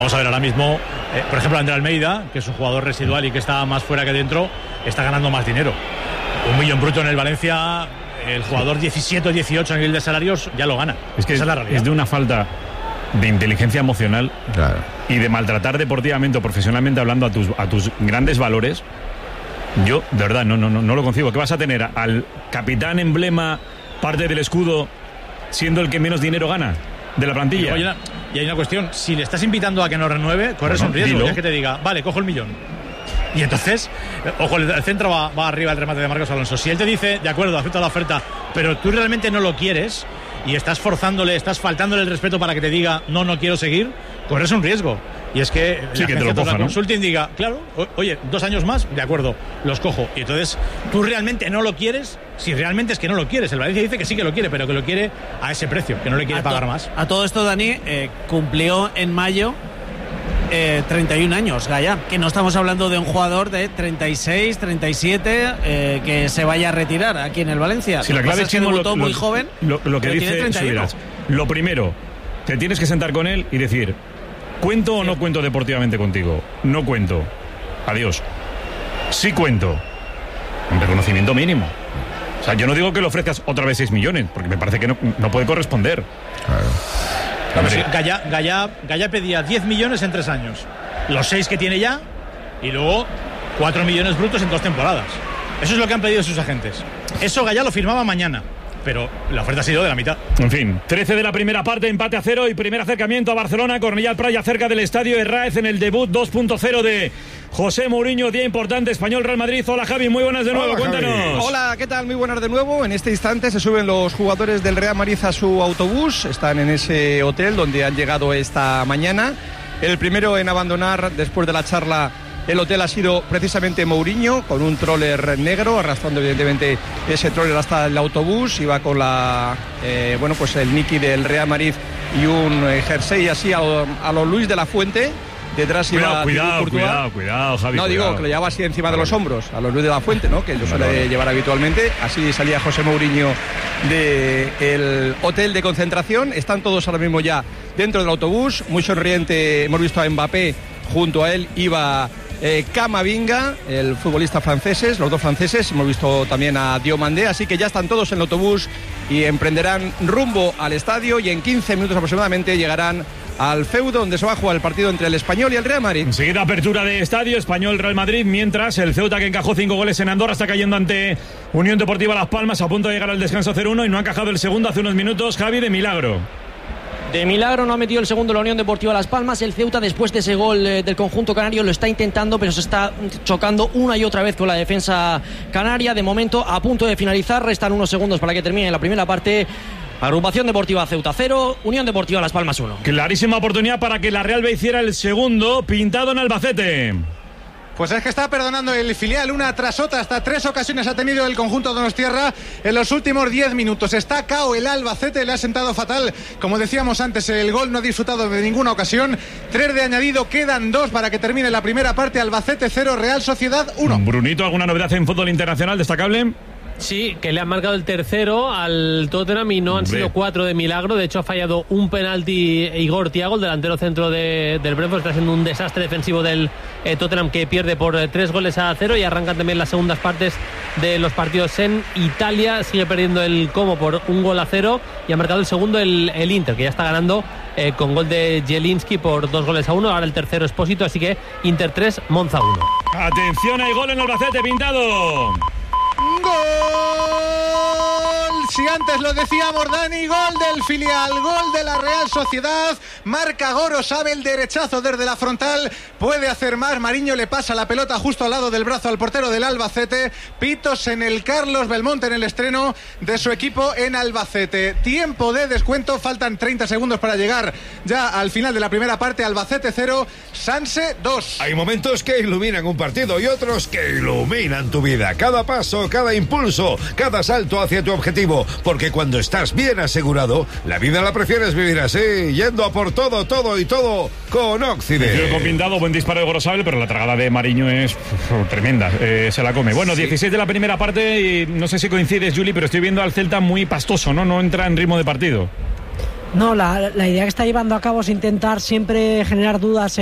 Vamos a ver ahora mismo, por ejemplo, André Almeida, que es un jugador residual y que está más fuera que dentro, está ganando más dinero. 1 millón bruto en el Valencia, el jugador 17 o 18 a nivel de salarios ya lo gana. Es que esa es la realidad. Es de una falta de inteligencia emocional, claro, y de maltratar deportivamente o profesionalmente hablando a tus grandes valores. Yo, de verdad, no lo concibo. ¿Qué vas a tener? ¿Al capitán emblema, parte del escudo, siendo el que menos dinero gana de la plantilla? Y hay una cuestión, si le estás invitando a que no renueve, corres un riesgo, es que te diga, vale, cojo el millón. Y entonces, ojo, el centro va arriba el remate de Marcos Alonso. Si él te dice, de acuerdo, acepta la oferta, pero tú realmente no lo quieres y estás forzándole, estás faltándole el respeto para que te diga, no quiero seguir, corres un riesgo. Y es que sí, que te lo coja, ¿no? Consulting diga, claro, oye, 2 años más, de acuerdo, los cojo. Y entonces, tú realmente no lo quieres, si realmente es que no lo quieres. El Valencia dice que sí que lo quiere, pero que lo quiere a ese precio, que no le quiere pagar más. A todo esto, Dani, cumplió en mayo 31 años, Gaya, que no estamos hablando de un jugador de 36, 37 que se vaya a retirar aquí en el Valencia. Si la clave es que debutó muy joven, lo que dice Subirás. Lo primero, te tienes que sentar con él y decir, ¿cuento o no cuento deportivamente contigo? No cuento. Adiós. Sí cuento. Un reconocimiento mínimo. O sea, yo no digo que le ofrezcas otra vez 6 millones, porque me parece que no puede corresponder. Claro. Gaya pedía 10 millones en 3 años. Los 6 que tiene ya, y luego 4 millones brutos en 2 temporadas. Eso es lo que han pedido sus agentes. Eso Gaya lo firmaba mañana, pero la oferta ha sido de la mitad. En fin, 13 de la primera parte, empate a 0 y primer acercamiento a Barcelona. Cornellà Praia cerca del estadio Herráez en el debut 2.0 de José Mourinho, día importante, Español Real Madrid. Hola Javi, muy buenas de nuevo, cuéntanos. Javi. Hola, ¿qué tal? Muy buenas de nuevo. En este instante se suben los jugadores del Real Madrid a su autobús. Están en ese hotel donde han llegado esta mañana. El primero en abandonar después de la charla el hotel ha sido precisamente Mourinho, con un troller negro, arrastrando evidentemente ese troller hasta el autobús. Iba con pues el Niki del Real Madrid y un jersey así a lo Luis de la Fuente. Detrás iba cuidado, Javi. No, digo que lo llevaba así encima de los hombros, a los Luis de la Fuente, ¿no? Que lo suele llevar habitualmente. Así salía José Mourinho del hotel de concentración. Están todos ahora mismo ya dentro del autobús. Muy sonriente, hemos visto a Mbappé, junto a él iba Camavinga, el futbolista franceses, los dos franceses. Hemos visto también a Diomandé, así que ya están todos en el autobús y emprenderán rumbo al estadio, y en 15 minutos aproximadamente llegarán al feudo donde se va a jugar el partido entre el Español y el Real Madrid. Enseguida apertura de estadio, Español-Real Madrid, mientras el Ceuta, que encajó 5 goles en Andorra, está cayendo ante Unión Deportiva Las Palmas, a punto de llegar al descanso 0-1, y no ha encajado el segundo hace unos minutos, Javi, de milagro. De milagro no ha metido el segundo la Unión Deportiva Las Palmas. El Ceuta, después de ese gol del conjunto canario, lo está intentando, pero se está chocando una y otra vez con la defensa canaria. De momento, a punto de finalizar, restan unos segundos para que termine la primera parte. Agrupación Deportiva Ceuta 0, Unión Deportiva Las Palmas 1. Clarísima oportunidad para que la Real B hiciera el segundo, pintado en Albacete. Pues es que está perdonando el filial una tras otra. Hasta 3 ocasiones ha tenido el conjunto donostiarra en los últimos 10 minutos. Está cao el Albacete, le ha sentado fatal. Como decíamos antes, el gol no ha disfrutado de ninguna ocasión. 3 de añadido, quedan 2 para que termine la primera parte. Albacete 0, Real Sociedad 1. Brunito, ¿alguna novedad en fútbol internacional destacable? Sí, que le han marcado el tercero al Tottenham y no han sido 4 de milagro. De hecho, ha fallado un penalti Igor Thiago, el delantero centro del Brentford. Está siendo un desastre defensivo del Tottenham, que pierde por 3-0, y arrancan también las segundas partes de los partidos en Italia. Sigue perdiendo el Como por 1-0 y ha marcado el segundo el Inter, que ya está ganando con gol de Zielinski por 2-1. Ahora el tercero Espósito, así que Inter 3, Monza 1. Atención, hay gol en Albacete, pintado. ¡Gol! Si antes lo decíamos, Dani, gol del filial, gol de la Real Sociedad. Marca Goro, sabe el derechazo desde la frontal, puede hacer más. Mariño le pasa la pelota justo al lado del brazo al portero del Albacete. Pitos en el Carlos Belmonte en el estreno de su equipo en Albacete. Tiempo de descuento, faltan 30 segundos para llegar ya al final de la primera parte. Albacete 0, Sanse 2. Hay momentos que iluminan un partido y otros que iluminan tu vida. Cada paso, cada impulso, cada salto hacia tu objetivo. Porque cuando estás bien asegurado, la vida la prefieres vivir así, yendo a por todo con Occident. Con pintado, buen disparo de Gorosabel, pero la tragada de Mariño es tremenda, se la come. Bueno, sí. 16 de la primera parte, y no sé si coincides, Juli, pero estoy viendo al Celta muy pastoso, ¿no? No entra en ritmo de partido. No, la idea que está llevando a cabo es intentar siempre generar dudas